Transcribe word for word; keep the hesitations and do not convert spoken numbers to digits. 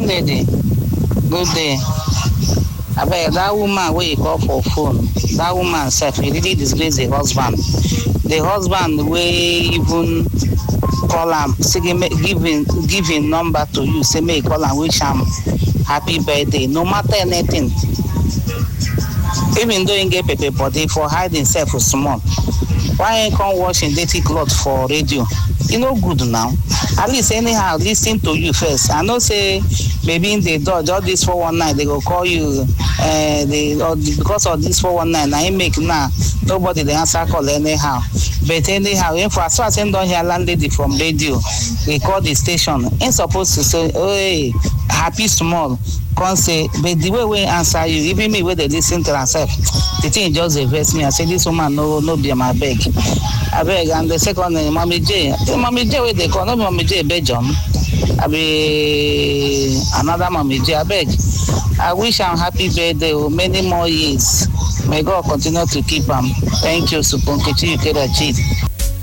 Lady, good day. I beg that woman where you call for phone. That woman self, he really disgrace the husband. The husband will even call him, say giving giving number to you, say may call and wish him happy birthday. No matter anything. Even though he get paper body for hide himself for small. Why ain't come washing dirty cloth for radio? You know good now. At least anyhow, listen to you first. I know say maybe in the dodge all this four one nine they go call you uh they or because of this four one nine I make now nobody the answer call anyhow. But anyhow, if as far as they don't hear landlady from radio, they call the station. Ain't supposed to say, oh hey, happy small. Can't say, but the way we answer you, even me where they listen to herself, the thing just vex me. I say this woman no no be my beg. I beg, and the second name, Mommy J. The Mommy J where they call, no Mommy J Belgium. I be another Mommy J. I beg. I wish I'm happy birthday or many more years. May God continue to keep them. Thank you, Suponkechi Ukera Chief.